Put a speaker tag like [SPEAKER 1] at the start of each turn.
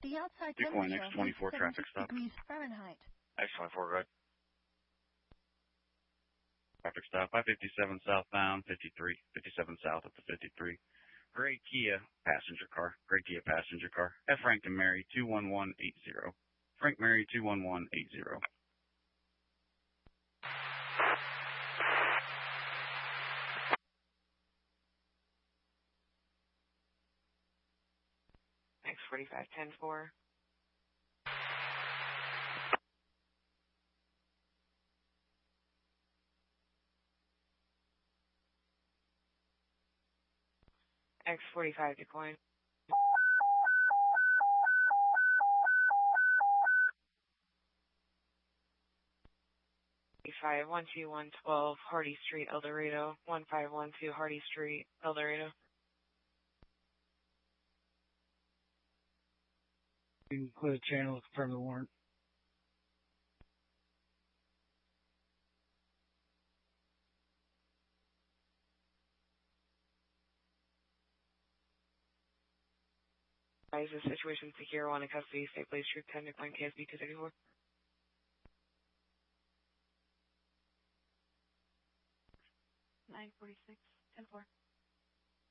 [SPEAKER 1] The outside
[SPEAKER 2] Decoy
[SPEAKER 1] temperature is
[SPEAKER 2] X24 traffic
[SPEAKER 1] 76
[SPEAKER 2] stop.
[SPEAKER 1] degrees Fahrenheit.
[SPEAKER 2] X24, go ahead. Traffic stop, 557 southbound, 57 south at the 53. Gray Kia passenger car. F. Frank and Mary 21180. Frank Mary 21180.
[SPEAKER 3] X45 10-4. X45 decline. 15112 Hardy Street, El Dorado. 1512 Hardy Street, El Dorado.
[SPEAKER 4] You can clear the channel to confirm the warrant.
[SPEAKER 3] Is the situation secure? One in custody. State Police Troop 10 decline KSB 264.
[SPEAKER 5] $946 10-4.